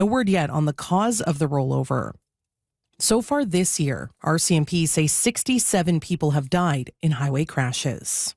No word yet on the cause of the rollover. So far this year, RCMP say 67 people have died in highway crashes.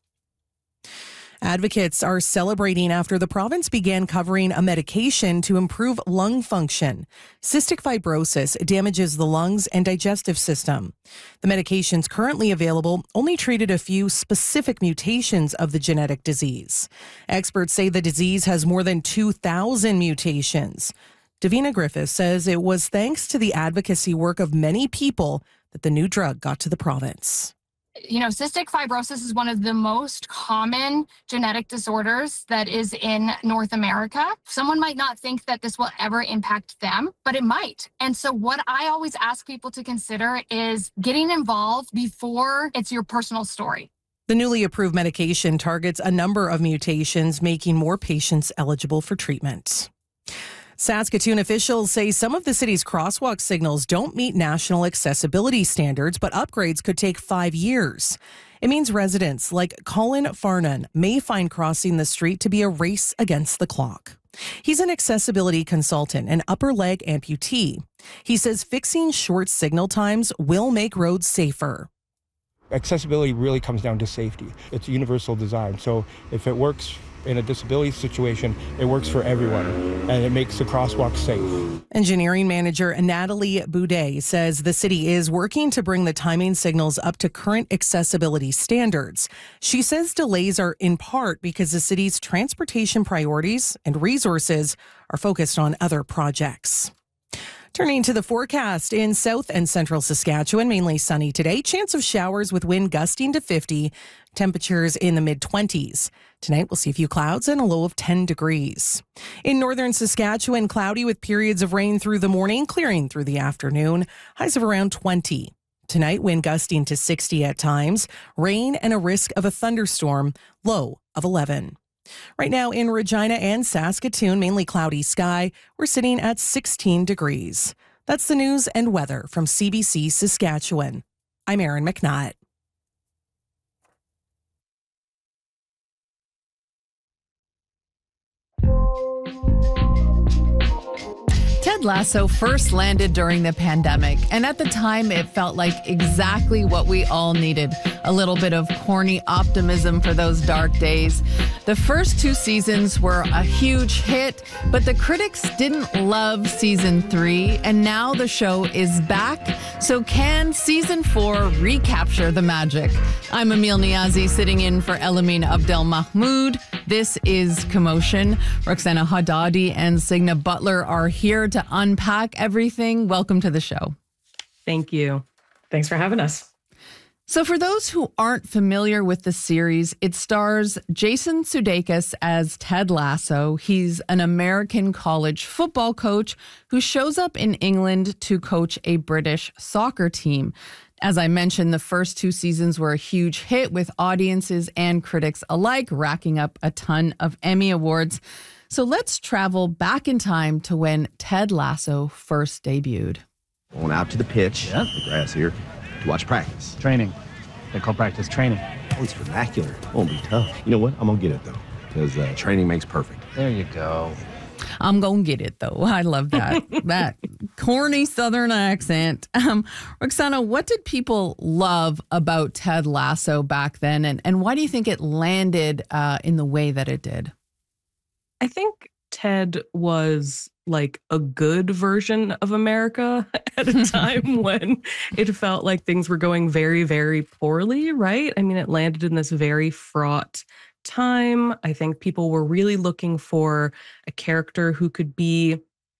Advocates are celebrating after the province began covering a medication to improve lung function. Cystic fibrosis damages the lungs and digestive system. The medications currently available only treated a few specific mutations of the genetic disease. Experts say the disease has more than 2,000 mutations. Davina Griffiths says it was thanks to the advocacy work of many people that the new drug got to the province. Cystic fibrosis is one of the most common genetic disorders that is in North America. Someone might not think that this will ever impact them, but it might. And so what I always ask people to consider is getting involved before it's your personal story. The newly approved medication targets a number of mutations, making more patients eligible for treatment. Saskatoon officials say some of the city's crosswalk signals don't meet national accessibility standards, but upgrades could take 5 years. It means residents like Colin Farnan may find crossing the street to be a race against the clock. He's an accessibility consultant and upper leg amputee. He says fixing short signal times will make roads safer. Accessibility really comes down to safety. It's universal design. So if it works in a disability situation, it works for everyone, and it makes the crosswalk safe. Engineering manager Natalie Boudet says the city is working to bring the timing signals up to current accessibility standards. She says delays are in part because the city's transportation priorities and resources are focused on other projects. Turning to the forecast in south and central Saskatchewan, mainly sunny today. Chance of showers with wind gusting to 50, temperatures in the mid-20s. Tonight, we'll see a few clouds and a low of 10 degrees. In northern Saskatchewan, cloudy with periods of rain through the morning, clearing through the afternoon. Highs of around 20. Tonight, wind gusting to 60 at times. Rain and a risk of a thunderstorm, low of 11. Right now in Regina and Saskatoon, mainly cloudy sky. We're sitting at 16 degrees. That's the news and weather from CBC Saskatchewan. I'm Erin McNutt. Ted Lasso first landed during the pandemic, and at the time it felt like exactly what we all needed. A little bit of corny optimism for those dark days. The first 2 seasons were a huge hit, but the critics didn't love season 3, and now the show is back. So can season 4 recapture the magic? I'm Emil Niazi, sitting in for Elamine Abdel Mahmoud. This is Commotion. Roxana Haddadi and Signa Butler are here to unpack everything. Welcome to the show. Thank you. Thanks for having us. So for those who aren't familiar with the series, it stars Jason Sudeikis as Ted Lasso. He's an American college football coach who shows up in England to coach a British soccer team. As I mentioned, the first 2 seasons were a huge hit with audiences and critics alike, racking up a ton of Emmy Awards. So let's travel back in time to when Ted Lasso first debuted. Going out to the pitch, the grass here, to watch practice. Training. They call practice training. Oh, it's vernacular. It won't be tough. You know what? I'm going to get it, though, because training makes perfect. There you go. I'm going to get it, though. I love that. That corny Southern accent. Roxana, what did people love about Ted Lasso back then? And why do you think it landed in the way that it did? I think Ted was like a good version of America at a time when it felt like things were going very, very poorly, right? I mean, it landed in this very fraught time. I think people were really looking for a character who could be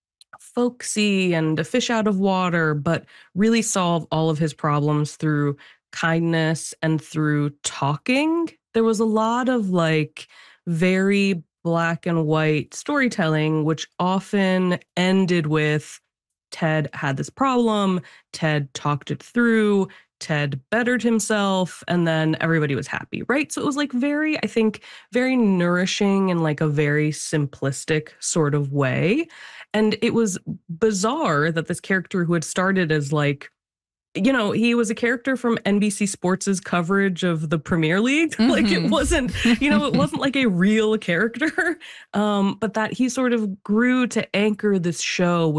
folksy and a fish out of water, but really solve all of his problems through kindness and through talking. There was a lot of like very black and white storytelling, which often ended with Ted had this problem, Ted talked it through, Ted bettered himself, and then everybody was happy, right? So it was like very, I think, very nourishing in like a very simplistic sort of way. And it was bizarre that this character who had started as like, you know, he was a character from NBC Sports' coverage of the Premier League. Mm-hmm. Like it wasn't, you know, it wasn't like a real character, but that he sort of grew to anchor this show